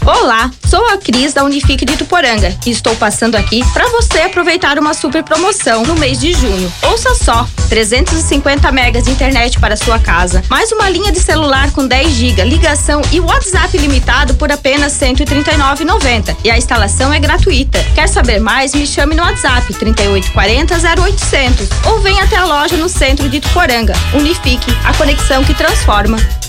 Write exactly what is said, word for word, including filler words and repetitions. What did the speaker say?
Olá, sou a Cris da Unifique de Ituporanga e estou passando aqui para você aproveitar uma super promoção no mês de junho. Ouça só, trezentos e cinquenta megas de internet para sua casa, mais uma linha de celular com dez gigas, ligação e WhatsApp limitado por apenas cento e trinta e nove reais e noventa centavos e a instalação é gratuita. Quer saber mais? Me chame no WhatsApp trinta e oito quarenta, zero oitocentos ou venha até a loja no centro de Ituporanga. Unifique, a conexão que transforma.